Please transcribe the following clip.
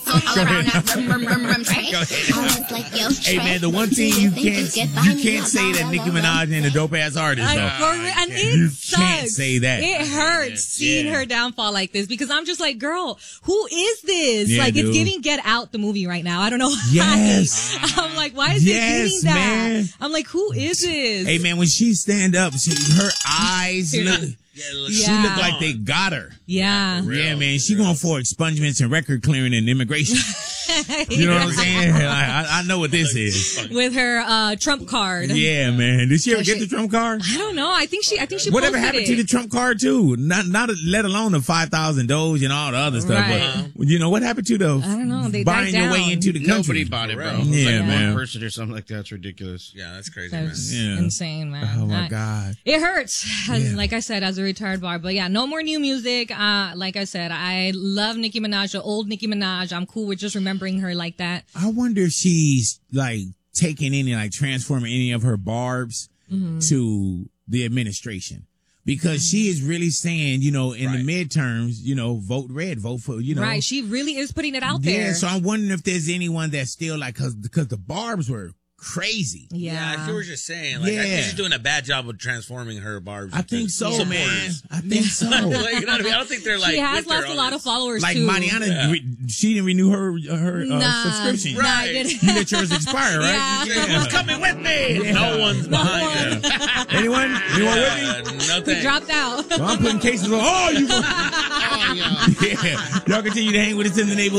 all around that rum train. I was like, yo, Hey man, the one thing you can't say that Nicki Minaj ain't a dope ass artist though. And You it sucks. can't say that. It hurts seeing her downfall like this because I'm just like, girl, who is this? Yeah, like, dude. it's giving Get Out the movie right now. I don't know why. Yes. I'm like, why is it giving that? Man. I'm like, who is this? Hey man, when she stand up, her eyes look. She look like they got her. Yeah. Yeah, man. She going for expungements and record clearing and immigration. You know what I'm saying? I know what this is. With her Trump card. Yeah, man. Did she ever get the Trump card? I don't know. I think she Whatever posted happened it. to the Trump card too? Not let alone the 5,000 Doge and all the other stuff. Right. But, you know what happened to the I don't know. They buying died your way down. into the country? Nobody bought it, bro. Yeah, It's like man. one person or something like that. It's ridiculous. Yeah, that's crazy, That's man. Yeah. insane, man. Oh my God. It hurts, like I said, as a retired bar. But yeah, no more new music. Like I said, I love Nicki Minaj, the old Nicki Minaj. I'm cool with just remembering her like that. I wonder if she's like taking any, like transforming any of her barbs to the administration. Because she is really saying, you know, in the midterms, you know, vote red, vote for, you know. Right. She really is putting it out there. Yeah, so I'm wondering if there's anyone that's still like, because the barbs were crazy. Yeah, I feel what you're saying. Like, I Yeah. think she's doing a bad job of transforming her barbs. I think so, man. I think so. Like, you know what I mean? I don't think they're like. She has with her lost a on lot this. of followers Like too. Mariana, she didn't renew her Nah, subscription. nah, I didn't. You let yours expire, right? Yeah. Who's coming with me? No one's behind her. Anyone? Anyone with me? No thanks. Dropped out. So I'm putting cases on. Oh, you. Yeah. Y'all continue to hang with us in the neighborhood.